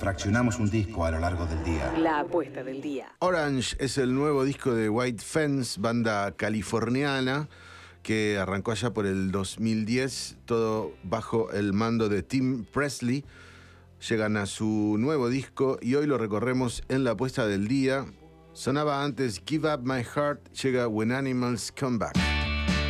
fraccionamos un disco a lo largo del día. La apuesta del día. Orange es el nuevo disco de White Fence, banda californiana que arrancó allá por el 2010, todo bajo el mando de Tim Presley. Llegan a su nuevo disco y hoy lo recorremos en la apuesta del día. Sonaba antes Give Up My Heart, llega When Animals Come Back.